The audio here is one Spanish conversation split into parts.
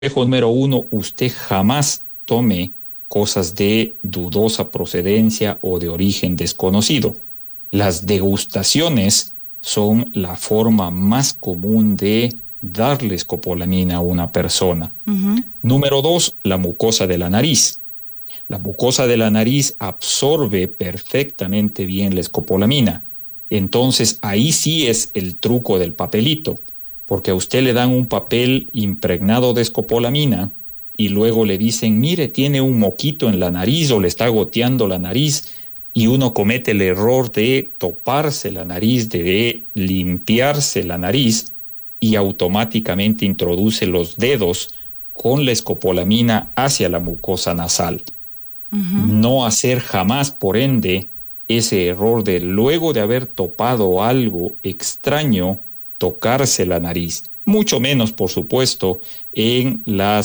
Consejo número uno, usted jamás tome cosas de dudosa procedencia o de origen desconocido. Las degustaciones son la forma más común de darle escopolamina a una persona. Ujú. Número dos, la mucosa de la nariz. La mucosa de la nariz absorbe perfectamente bien la escopolamina. Entonces, ahí sí es el truco del papelito, porque a usted le dan un papel impregnado de escopolamina y luego le dicen, mire, tiene un moquito en la nariz o le está goteando la nariz, y uno comete el error de toparse la nariz, de limpiarse la nariz y automáticamente introduce los dedos con la escopolamina hacia la mucosa nasal. Ujú. No hacer jamás, por ende, ese error de luego de haber topado algo extraño, tocarse la nariz. Mucho menos, por supuesto, en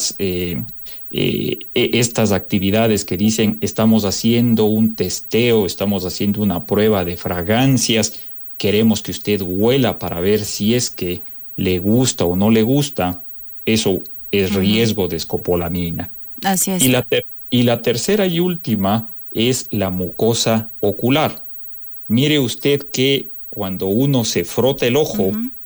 estas actividades que dicen estamos haciendo un testeo, estamos haciendo una prueba de fragancias, queremos que usted huela para ver si es que le gusta o no le gusta. Eso es Ujú. riesgo de escopolamina. Así Y es. la tercera y última es la mucosa ocular. Mire usted que cuando uno se frota el ojo, Ujú.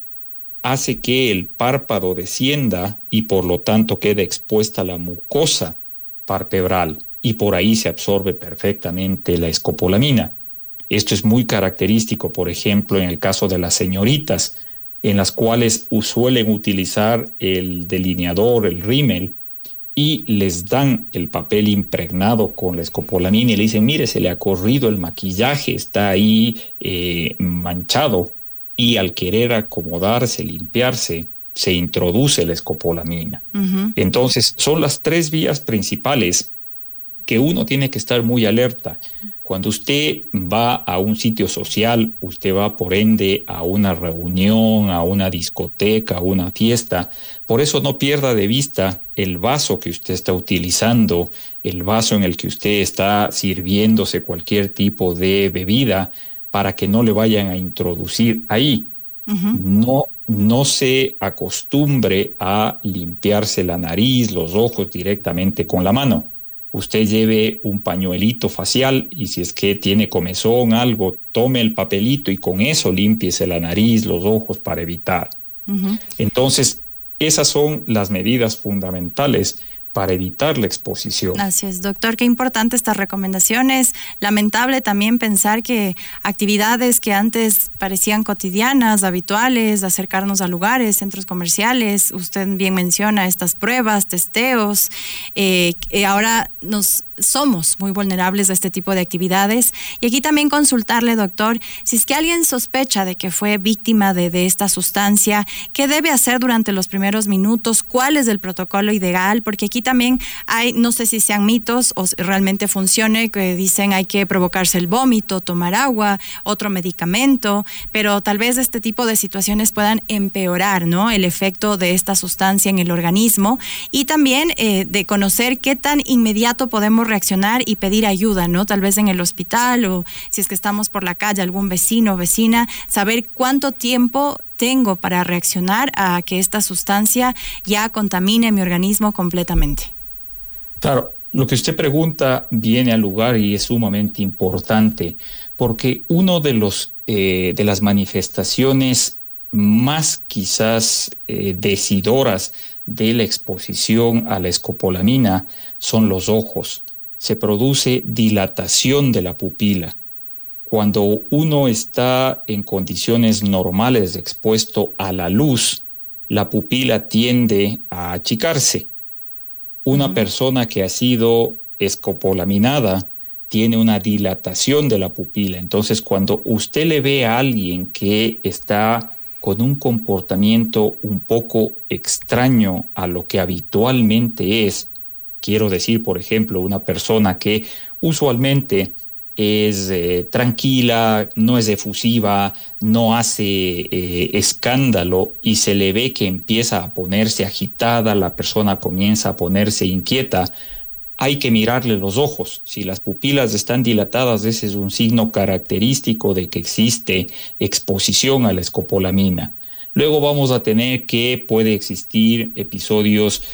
hace que el párpado descienda y por lo tanto queda expuesta la mucosa palpebral y por ahí se absorbe perfectamente la escopolamina. Esto es muy característico, por ejemplo, en el caso de las señoritas, en las cuales suelen utilizar el delineador, el rímel, y les dan el papel impregnado con la escopolamina y le dicen, mire, se le ha corrido el maquillaje, está ahí manchado, y al querer acomodarse, limpiarse, se introduce la escopolamina. Ujú. Entonces, son las tres vías principales que uno tiene que estar muy alerta. Cuando usted va a un sitio social, usted va por ende a una reunión, a una discoteca, a una fiesta. Por eso no pierda de vista el vaso que usted está utilizando, el vaso en el que usted está sirviéndose cualquier tipo de bebida, para que no le vayan a introducir ahí. Ujú. No se acostumbre a limpiarse la nariz, los ojos directamente con la mano. Usted lleve un pañuelito facial y si es que tiene comezón, algo, tome el papelito y con eso límpiese la nariz, los ojos para evitar. Ujú. Entonces, esas son las medidas fundamentales para evitar la exposición. Así es, doctor, qué importante estas recomendaciones. Lamentable también pensar que actividades que antes parecían cotidianas, habituales, acercarnos a lugares, centros comerciales, usted bien menciona estas pruebas, testeos, ahora nos somos muy vulnerables a este tipo de actividades. Y aquí también consultarle, doctor, si es que alguien sospecha de que fue víctima de esta sustancia, ¿qué debe hacer durante los primeros minutos? ¿Cuál es el protocolo ideal? Porque aquí también hay, no sé si sean mitos o realmente funcione, que dicen hay que provocarse el vómito, tomar agua, otro medicamento, pero tal vez este tipo de situaciones puedan empeorar, ¿no?, el efecto de esta sustancia en el organismo, y también de conocer qué tan inmediato podemos reaccionar y pedir ayuda, ¿no? Tal vez en el hospital o si es que estamos por la calle, algún vecino o vecina, saber cuánto tiempo tengo para reaccionar a que esta sustancia ya contamine mi organismo completamente. Claro, lo que usted pregunta viene al lugar y es sumamente importante, porque uno de las manifestaciones más quizás decidoras de la exposición a la escopolamina son los ojos. Se produce dilatación de la pupila. Cuando uno está en condiciones normales expuesto a la luz, la pupila tiende a achicarse. Una Ujú. persona que ha sido escopolaminada tiene una dilatación de la pupila. Entonces, cuando usted le ve a alguien que está con un comportamiento un poco extraño a lo que habitualmente es, quiero decir, por ejemplo, una persona que usualmente es tranquila, no es efusiva, no hace escándalo y se le ve que empieza a ponerse agitada, la persona comienza a ponerse inquieta, hay que mirarle los ojos. Si las pupilas están dilatadas, ese es un signo característico de que existe exposición a la escopolamina. Luego vamos a tener que puede existir episodios